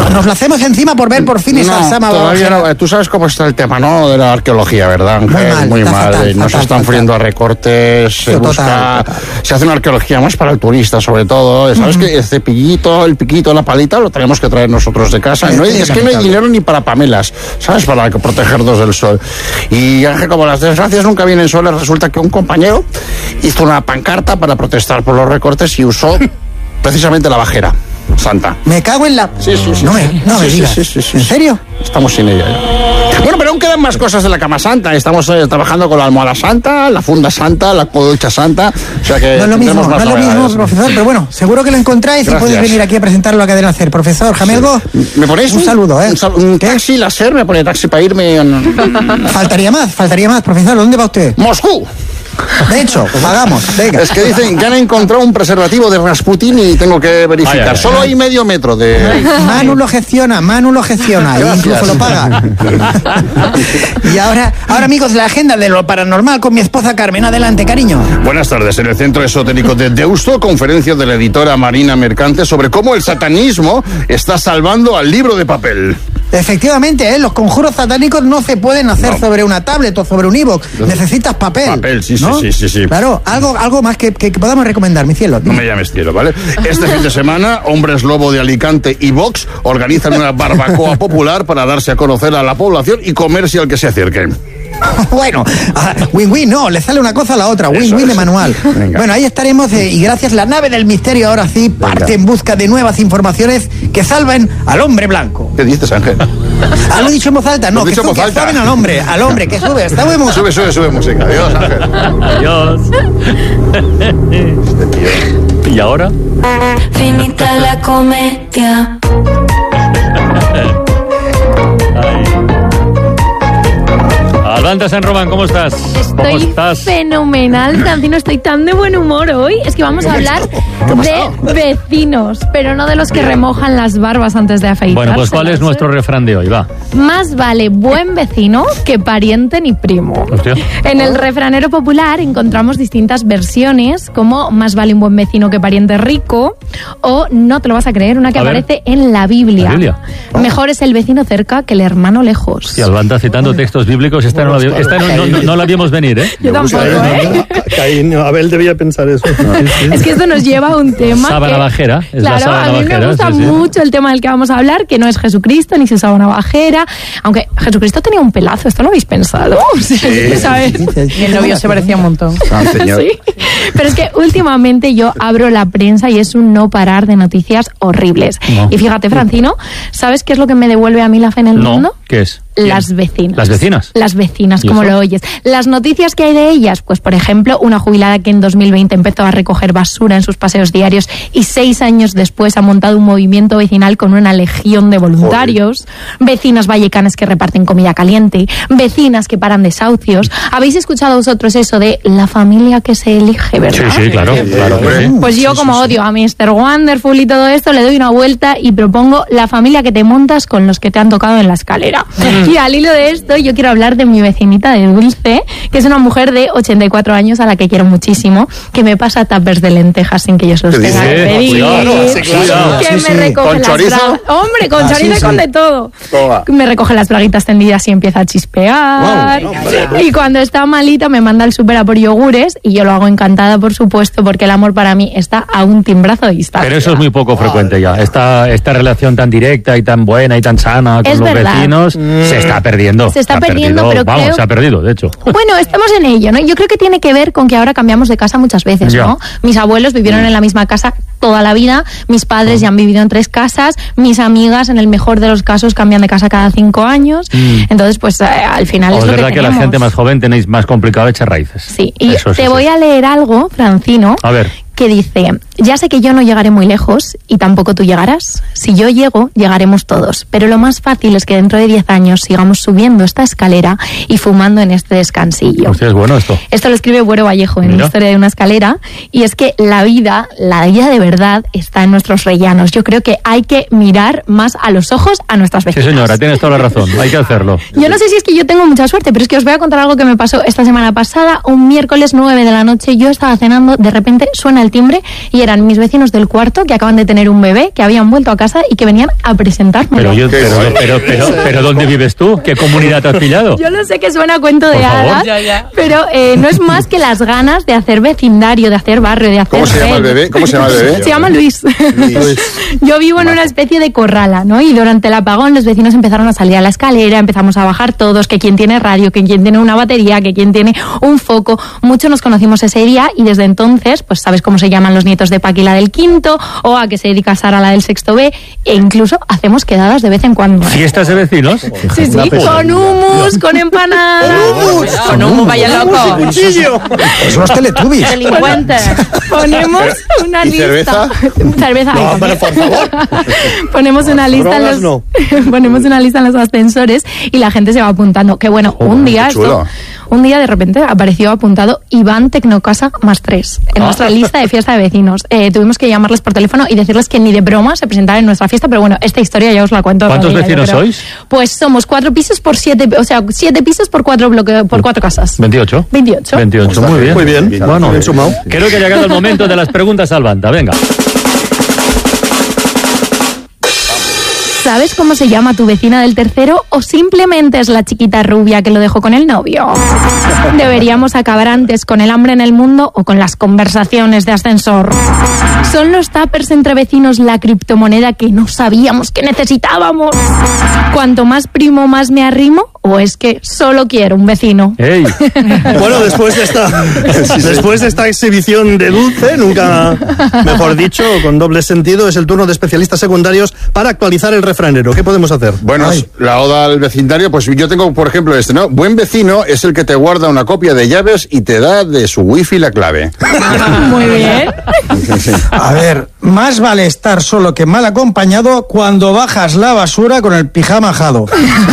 Nos lo hacemos encima por ver por fin esa Sama todavía Babajera. no. Tú sabes cómo está el tema, ¿no? De la arqueología, ¿verdad, Ángel? Muy mal. Fatal, Nos están friendo a recortes, se hace una arqueología más para el turista, sobre todo. ¿Sabes que el cepillito, el piquito, la palita, lo tenemos que traer nosotros de casa? Es que no hay dinero ni para pamelas, ¿sabes? Para protegernos del sol. Y Ángel, como las desgracias nunca vienen solas, resulta que un compañero hizo una pancarta para protestar por los recortes y usó precisamente la bajera santa. Me cago en la... Sí. No me digas. Sí. ¿En serio? Estamos sin ella ya. Bueno, pero aún quedan más cosas de la cama santa. Estamos trabajando con la almohada santa, la funda santa, la colcha santa. O sea que no es lo mismo, profesor, pero bueno, seguro que lo encontráis. Gracias. Y podéis venir aquí a presentarlo a Cadena Ser. Profesor Jamelgo, ¿me ponéis un saludo, ¿eh? Un taxi láser, me pone taxi para irme. Faltaría más, profesor. ¿Dónde va usted? Moscú. De hecho, pues hagamos, venga. Es que dicen que han encontrado un preservativo de Rasputin y tengo que verificar. Solo hay medio metro de... Manu lo gestiona, incluso lo paga. Y ahora amigos, la agenda de lo paranormal con mi esposa Carmen. Adelante, cariño. Buenas tardes. En el Centro Esotérico de Deusto, conferencia de la editora Marina Mercante sobre cómo el satanismo está salvando al libro de papel. Efectivamente, los conjuros satánicos no se pueden hacer sobre una tablet o sobre un iVoox. Necesitas papel. Papel, sí. Claro, algo más que podamos recomendar, mi cielo. No me llames cielo, ¿vale? Este fin de semana, Hombres Lobo de Alicante y Vox organizan una barbacoa popular para darse a conocer a la población y comerse al que se acerque. Bueno, win-win, no, le sale una cosa a la otra, win-win de manual. Venga. Bueno, ahí estaremos y gracias, la nave del misterio ahora sí parte en busca de nuevas informaciones que salven al hombre blanco. ¿Qué dices, Ángel? Lo he dicho en voz alta, no, que salven al hombre, que sube, estamos... Sube música, adiós, Ángel. Adiós. ¿Y ahora? Finita la comedia. Alvanta San Román, ¿cómo estás? Estoy fenomenal, Francino, estoy tan de buen humor hoy. Es que vamos a hablar de vecinos, pero no de los que remojan las barbas antes de afeitarse. Bueno, pues ¿cuál es nuestro refrán de hoy? Va. Más vale buen vecino que pariente ni primo. Hostia. En el refranero popular encontramos distintas versiones, como más vale un buen vecino que pariente rico, o no te lo vas a creer, una que aparece en la Biblia. ¿La Biblia? Mejor es el vecino cerca que el hermano lejos. Y Alvanta citando textos bíblicos, no la vimos venir, ¿eh? Yo tampoco, Caín, Abel debía pensar eso. Es que esto nos lleva a un tema sábana bajera. Claro, a mí me gusta mucho el tema del que vamos a hablar, que no es Jesucristo ni su sábana bajera, aunque Jesucristo tenía un pelazo, ¿esto lo habéis pensado? ¿Sabes? Y el novio se parecía un montón. Sí. Pero es que últimamente yo abro la prensa y es un no parar de noticias horribles. No. Y fíjate, Francino, ¿sabes qué es lo que me devuelve a mí la fe en el mundo? ¿Qué es? Las vecinas. ¿Las vecinas? Las vecinas, como lo oyes. Las noticias que hay de ellas, pues por ejemplo, una jubilada que en 2020 empezó a recoger basura en sus paseos diarios y 6 años después ha montado un movimiento vecinal con una legión de voluntarios. Joder. Vecinas vallecanas que reparten comida caliente. Vecinas que paran desahucios. ¿Habéis escuchado vosotros eso de la familia que se elige, verdad? Sí, claro que sí. Pues yo, como odio a Mr. Wonderful y todo esto, le doy una vuelta y propongo la familia que te montas con los que te han tocado en la escalera. Y al hilo de esto, yo quiero hablar de mi vecinita de Dulce, que es una mujer de 84 años a la que quiero muchísimo, que me pasa tuppers de lentejas sin que yo se los tenga que pedir. Que me recoge las braguitas. Hombre, con chorizo y con de todo. Me recoge las braguitas tendidas y empieza a chispear. Y cuando está malita me manda al súper a por yogures y yo lo hago encantada, por supuesto, porque el amor para mí está a un timbrazo de distancia. Pero eso es muy poco frecuente ya. Esta relación tan directa y tan buena y tan sana con los vecinos se está perdiendo. Se está perdiendo, pero vamos, se ha perdido, de hecho. Bueno, estamos en ello, ¿no? Yo creo que tiene que ver con que ahora cambiamos de casa muchas veces, ¿no? Mis abuelos vivieron en la misma casa toda la vida, mis padres ya han vivido en 3 casas, mis amigas, en el mejor de los casos, cambian de casa cada 5 años. Entonces, pues al final es lo que tenemos. Es verdad que la gente más joven tenéis más complicado echar raíces. Sí, y te voy a leer algo, Francino. A ver. Que dice, ya sé que yo no llegaré muy lejos y tampoco tú llegarás. Si yo llego, llegaremos todos. Pero lo más fácil es que dentro de 10 años sigamos subiendo esta escalera y fumando en este descansillo. Hostia, es bueno esto. Esto lo escribe Buero Vallejo en la Historia de una escalera. Y es que la vida de verdad está en nuestros rellanos. Yo creo que hay que mirar más a los ojos a nuestras vecinas. Sí, señora, tienes toda la razón. Hay que hacerlo. Yo no sé si es que yo tengo mucha suerte, pero es que os voy a contar algo que me pasó esta semana pasada. Un miércoles 9 de la noche, yo estaba cenando, de repente suena el timbre y eran mis vecinos del cuarto que acaban de tener un bebé, que habían vuelto a casa y que venían a presentarme. Pero ¿dónde vives tú? ¿Qué comunidad te has pillado? Yo lo sé que suena a cuento de hadas, pero no es más que las ganas de hacer vecindario, de hacer barrio, de hacer... ¿Cómo se llama el bebé? Se llama Luis. Yo vivo en una especie de corrala, ¿no? Y durante el apagón los vecinos empezaron a salir a la escalera, empezamos a bajar todos, que quien tiene radio, que quien tiene una batería, que quien tiene un foco. Muchos nos conocimos ese día y desde entonces, pues sabes cómo se llaman los nietos de Paqui, la del quinto, o a que se dedica Sara, la del sexto B, e incluso hacemos quedadas de vez en cuando. ¿Fiestas de vecinos? Sí, con hummus, con empanadas. Con hummus, vaya loco. Son los Teletubbies. Delincuentes. Ponemos una lista. Cerveza. No, pero por favor. Ponemos una lista en los ponemos una lista en los ascensores y la gente se va apuntando. Que bueno, un día de repente apareció apuntado Iván Tecnocasa +3 en nuestra lista de fiesta de vecinos. Tuvimos que llamarles por teléfono y decirles que ni de broma se presentaran en nuestra fiesta, pero bueno, esta historia ya os la cuento. ¿Cuántos vecinos sois? Pues somos 4 pisos por 7, o sea, 7 pisos por 4 casas. 28. 28, muy bien. Muy bien. Bueno, bien sumado. Creo que ha llegado el momento de las preguntas al Banda. Venga. ¿Sabes cómo se llama tu vecina del tercero o simplemente es la chiquita rubia que lo dejó con el novio? ¿Deberíamos acabar antes con el hambre en el mundo o con las conversaciones de ascensor? ¿Son los tuppers entre vecinos la criptomoneda que no sabíamos que necesitábamos? ¿Cuanto más primo más me arrimo? ¿O es que solo quiero un vecino? ¡Ey! Bueno, después de esta exhibición de Dulce, nunca mejor dicho, con doble sentido, es el turno de especialistas secundarios para actualizar el refranero. ¿Qué podemos hacer? Bueno, la oda al vecindario, pues yo tengo, por ejemplo, ¿no? Buen vecino es el que te guarda una copia de llaves y te da de su wifi la clave. Muy bien. Sí. A ver, más vale estar solo que mal acompañado cuando bajas la basura con el pijama ajado.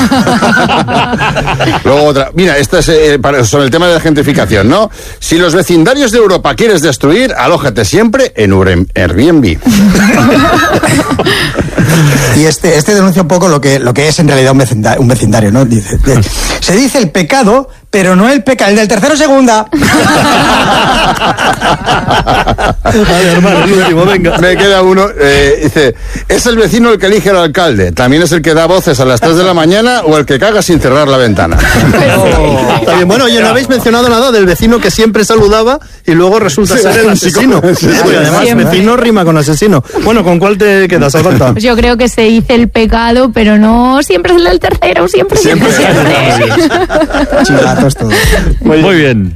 Luego otra. Mira, esta es sobre el tema de la gentrificación, ¿no? Si los vecindarios de Europa quieres destruir, alójate siempre en Airbnb. Y este denuncia un poco lo que es en realidad un vecindario, ¿no? Se dice el pecado, pero no el del tercero segunda. A ver, hermano, el último, venga. Me queda uno. Dice, ¿es el vecino el que elige al alcalde? ¿También es el que da voces a las 3 de la mañana o el que caga sin cerrar la ventana? Está bien. Bueno, oye, no habéis mencionado nada del vecino que siempre saludaba y luego resulta ser el asesino. Porque además, siempre. Vecino rima con asesino. Bueno, ¿con cuál te quedas, Alberta? Pues yo creo que se dice el pecado, pero no siempre es el del tercero, siempre. Chivatos todos. Muy bien.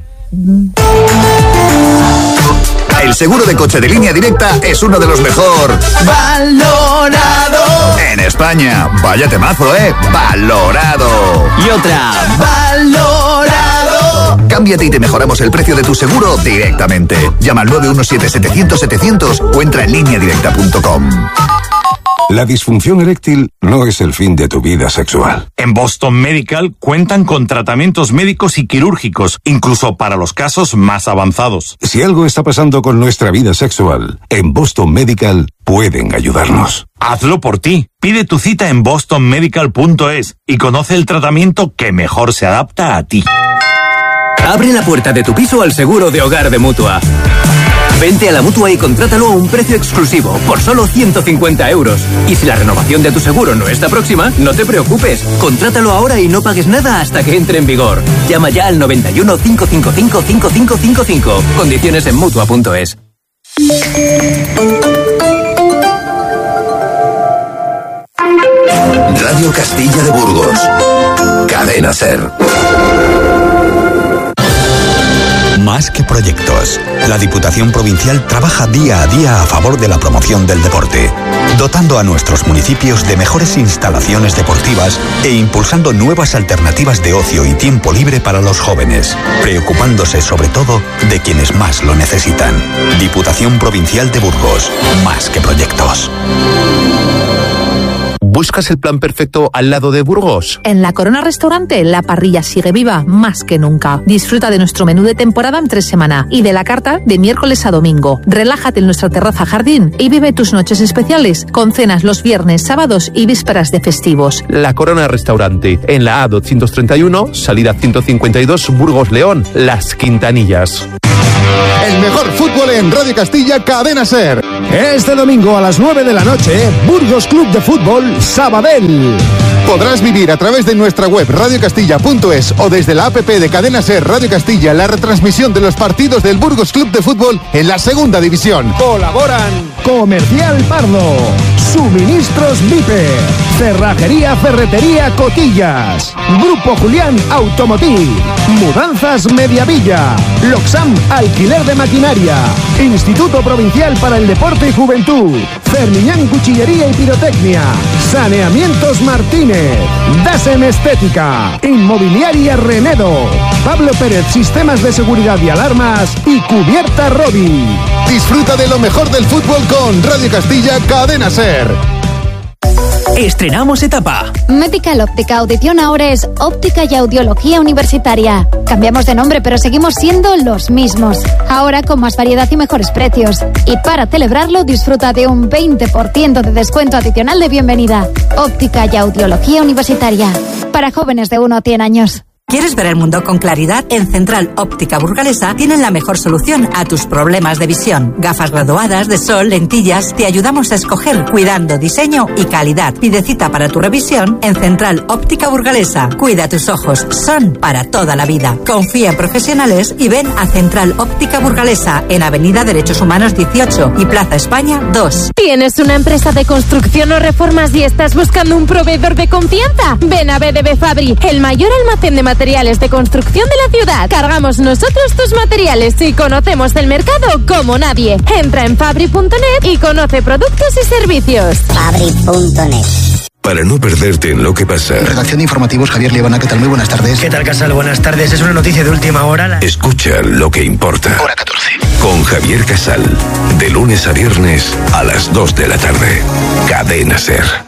El seguro de coche de Línea Directa es uno de los mejor valorado en España. Vaya temazo, valorado. Y otra, valorado. Cámbiate y te mejoramos el precio de tu seguro directamente. Llama al 917-700-700 o entra en lineadirecta.com. La disfunción eréctil no es el fin de tu vida sexual. En Boston Medical cuentan con tratamientos médicos y quirúrgicos, incluso para los casos más avanzados. Si algo está pasando con nuestra vida sexual, en Boston Medical pueden ayudarnos. Hazlo por ti. Pide tu cita en bostonmedical.es y conoce el tratamiento que mejor se adapta a ti. Abre la puerta de tu piso al seguro de hogar de Mutua. Vente a la Mutua y contrátalo a un precio exclusivo, por solo 150 euros. Y si la renovación de tu seguro no está próxima, no te preocupes. Contrátalo ahora y no pagues nada hasta que entre en vigor. Llama ya al 91 555 5555. Condiciones en Mutua.es. Radio Castilla de Burgos. Cadena SER. Más que proyectos, la Diputación Provincial trabaja día a día a favor de la promoción del deporte, dotando a nuestros municipios de mejores instalaciones deportivas e impulsando nuevas alternativas de ocio y tiempo libre para los jóvenes, preocupándose sobre todo de quienes más lo necesitan. Diputación Provincial de Burgos, más que proyectos. ¿Buscas el plan perfecto al lado de Burgos? En La Corona Restaurante, la parrilla sigue viva más que nunca. Disfruta de nuestro menú de temporada en 3 semanas y de la carta de miércoles a domingo. Relájate en nuestra terraza jardín y vive tus noches especiales con cenas los viernes, sábados y vísperas de festivos. La Corona Restaurante, en la A231, salida 152, Burgos León, Las Quintanillas. El mejor fútbol en Radio Castilla, Cadena SER. Este domingo a las 9 de la noche, Burgos Club de Fútbol Sabadell. Podrás vivir a través de nuestra web radiocastilla.es o desde la app de Cadena SER Radio Castilla la retransmisión de los partidos del Burgos Club de Fútbol en la segunda división. Colaboran Comercial Pardo, Suministros Vipe, Cerrajería Ferretería Cotillas, Grupo Julián Automotiv, Mudanzas Mediavilla, Loxam Alquiler de Maquinaria, Instituto Provincial para el Deporte y Juventud, Fermiñán Cuchillería y Pirotecnia, Saneamientos Martínez, Dasen Estética, Inmobiliaria Renedo, Pablo Pérez Sistemas de Seguridad y Alarmas y Cubierta Robi. Disfruta de lo mejor del fútbol con Radio Castilla, Cadena SER. Estrenamos etapa. Medical Óptica Audición ahora es Óptica y Audiología Universitaria. Cambiamos de nombre, pero seguimos siendo los mismos. Ahora con más variedad y mejores precios. Y para celebrarlo, disfruta de un 20% de descuento adicional de bienvenida. Óptica y Audiología Universitaria. Para jóvenes de 1 a 100 años. ¿Quieres ver el mundo con claridad? En Central Óptica Burgalesa tienen la mejor solución a tus problemas de visión. Gafas graduadas, de sol, lentillas. Te ayudamos a escoger cuidando diseño y calidad. Pide cita para tu revisión en Central Óptica Burgalesa. Cuida tus ojos, son para toda la vida. Confía en profesionales y ven a Central Óptica Burgalesa en Avenida Derechos Humanos 18 y Plaza España 2. ¿Tienes una empresa de construcción o reformas y estás buscando un proveedor de confianza? Ven a BDB Fabri, el mayor almacén de materiales de construcción de la ciudad. Cargamos nosotros tus materiales y conocemos el mercado como nadie. Entra en fabri.net y conoce productos y servicios. Fabri.net. Para no perderte en lo que pasa. Redacción de informativos, Javier Liebana, ¿qué tal? Muy buenas tardes. ¿Qué tal, Casal? Buenas tardes. Es una noticia de última hora. Escucha lo que importa. Hora 14. Con Javier Casal. De lunes a viernes a las 2 de la tarde. Cadena SER.